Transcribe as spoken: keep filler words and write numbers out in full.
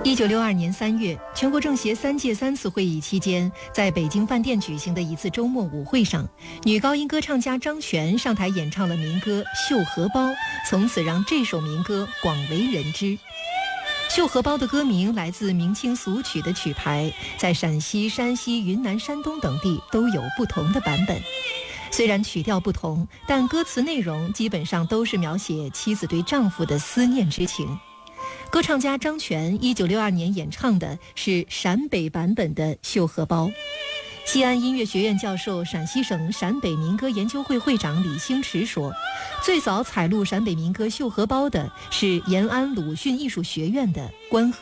一九六二年三月，全国政协三届三次会议期间，在北京饭店举行的一次周末舞会上，女高音歌唱家张悬上台演唱了民歌《绣荷包》，从此让这首民歌广为人知。绣荷包的歌名来自明清俗曲的曲牌，在陕西、山西、云南、山东等地都有不同的版本。虽然曲调不同，但歌词内容基本上都是描写妻子对丈夫的思念之情。歌唱家张悬一九六二年演唱的是陕北版本的《绣荷包》。西安音乐学院教授、陕西省陕北民歌研究会会长李兴池说，最早采录陕北民歌《绣荷包》的是延安鲁迅艺术学院的关